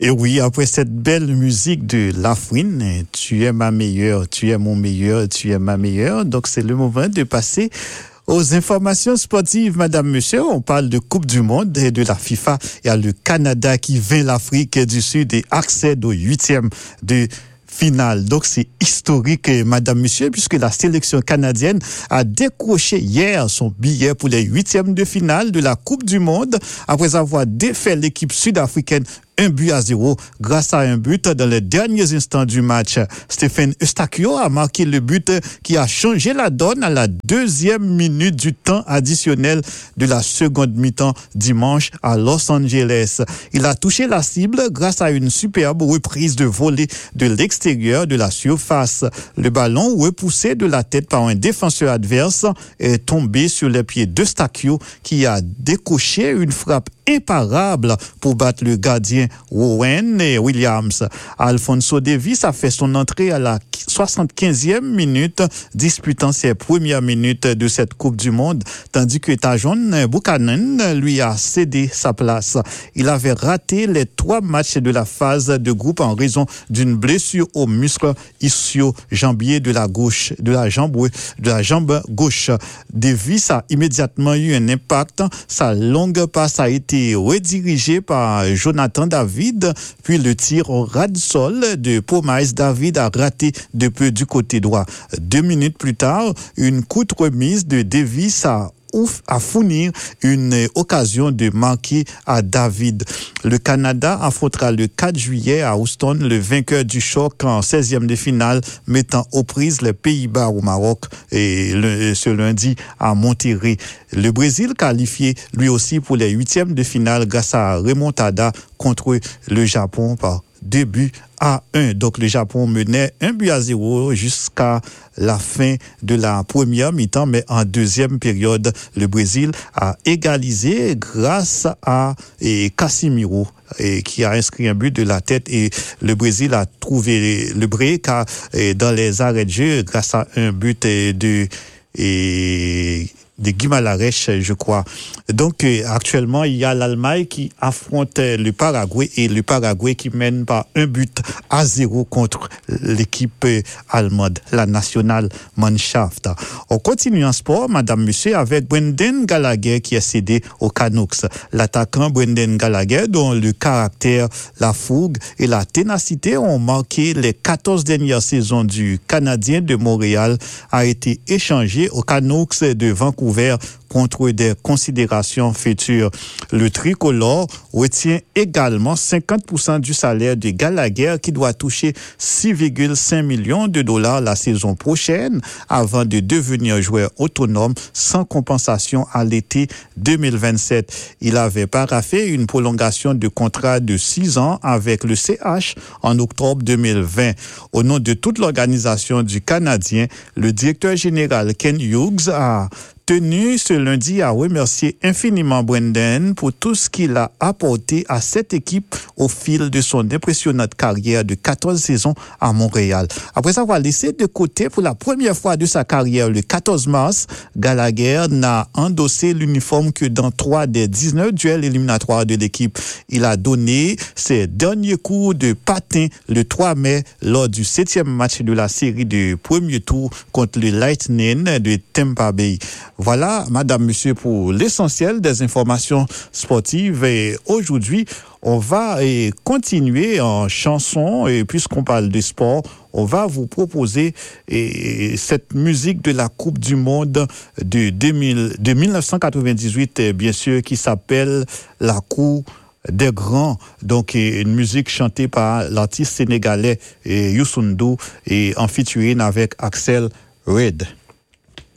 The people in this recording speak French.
Et oui, après cette belle musique de Lafouine, tu es ma meilleure, tu es mon meilleur, tu es ma meilleure. Donc, c'est le moment de passer aux informations sportives, madame, monsieur. On parle de Coupe du Monde et de la FIFA. Il y a le Canada qui vainc l'Afrique du Sud et accède au 8e de finale. Donc, c'est historique, madame, monsieur, puisque la sélection canadienne a décroché hier son billet pour les 8e de finale de la Coupe du Monde après avoir défait l'équipe sud-africaine 1-0 grâce à un but dans les derniers instants du match. Stephen Eustáquio a marqué le but qui a changé la donne à la 2e minute du temps additionnel de la seconde mi-temps dimanche à Los Angeles. Il a touché la cible grâce à une superbe reprise de volée de l'extérieur de la surface. Le ballon, repoussé de la tête par un défenseur adverse, est tombé sur les pieds d'Eustáquio qui a décoché une frappe imparable pour battre le gardien Owen Williams. Alphonso Davies a fait son entrée à la 75e minute, disputant ses premières minutes de cette Coupe du Monde, tandis que Tajon Buchanan lui a cédé sa place. Il avait raté les 3 matchs de la phase de groupe en raison d'une blessure au muscle ischio-jambier de la jambe gauche. Davies a immédiatement eu un impact. Sa longue passe a été redirigé par Jonathan David, puis le tir au ras de sol de Promise David a raté de peu du côté droit. 2 minutes plus tard, une courte remise de Davis à fournir une occasion de marquer à David. Le Canada affrontera le 4 juillet à Houston le vainqueur du choc en 16e de finale, mettant aux prises les Pays-Bas au Maroc et ce lundi à Monterrey. Le Brésil qualifié lui aussi pour les 8e de finale grâce à remontada contre le Japon par 2-1. Donc le Japon menait 1-0 jusqu'à la fin de la première mi-temps, mais en deuxième période, le Brésil a égalisé grâce à Casimiro qui a inscrit un but de la tête, et le Brésil a trouvé le break dans les arrêts de jeu grâce à un but de Guimarães, je crois. Donc, actuellement, il y a l'Allemagne qui affronte le Paraguay et le Paraguay qui mène par 1-0 contre l'équipe allemande, la National Mannschaft. On continue en sport, madame, monsieur, avec Brendan Gallagher qui est cédé aux Canucks. L'attaquant Brendan Gallagher, dont le caractère, la fougue et la ténacité ont marqué les 14 dernières saisons du Canadien de Montréal, a été échangé aux Canucks de Vancouver contre des considérations futures. Le tricolore retient également 50% du salaire de Gallagher qui doit toucher 6,5 millions de dollars la saison prochaine avant de devenir joueur autonome sans compensation à l'été 2027. Il avait paraphé une prolongation de contrat de 6 ans avec le CH en octobre 2020. Au nom de toute l'organisation du Canadien, le directeur général Ken Hughes a tenu ce lundi à remercier infiniment Brendan pour tout ce qu'il a apporté à cette équipe au fil de son impressionnante carrière de 14 saisons à Montréal. Après avoir laissé de côté pour la première fois de sa carrière le 14 mars, Gallagher n'a endossé l'uniforme que dans 3 des 19 duels éliminatoires de l'équipe. Il a donné ses derniers coups de patin le 3 mai lors du 7e match de la série de premier tour contre le Lightning de Tampa Bay. Voilà, madame, monsieur, pour l'essentiel des informations sportives. Et aujourd'hui, on va continuer en chanson. Et puisqu'on parle de sport, on va vous proposer cette musique de la Coupe du Monde de 1998, bien sûr, qui s'appelle La Cour des Grands. Donc, une musique chantée par l'artiste sénégalais Youssou N'Dour et en featuring avec Axel Red.